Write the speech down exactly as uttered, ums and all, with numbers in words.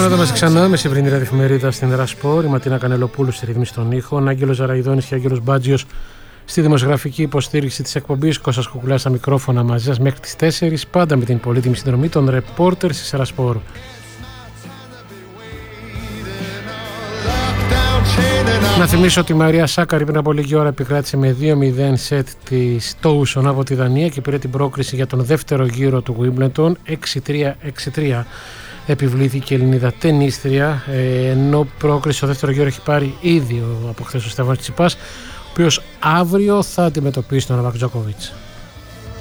Λοιπόν, εδώ είμαστε ξανά με σημερινή εφημερίδα στην Ρασπόρ. Η Ματίνα Κανελοπούλου στη ρύθμιση των ήχων, Άγγελος Ζαραϊδόνης και Άγγελος Μπάτζιος στη δημοσιογραφική υποστήριξη της εκπομπής. Κώστας Κουκουλάς στα μικρόφωνα μαζί σας μέχρι τις τέσσερις, πάντα με την πολύτιμη συνδρομή των ρεπόρτερ της Ρασπόρ. Να θυμίσω ότι η Μαρία Σάκαρη πριν από λίγη ώρα επικράτησε με δύο μηδέν σετ της Τόουσον από τη Δανία και πήρε την πρόκριση για τον δεύτερο γύρο του Wimbledon. έξι τρία έξι τρία επιβλήθηκε η Ελληνίδα τενίστρια, ενώ πρόκριση στο δεύτερο γύρο έχει πάρει ήδη από χθες ο Στέφανος Τσιτσιπάς, ο οποίος αύριο θα αντιμετωπίσει τον Νοβάκ Τζόκοβιτς.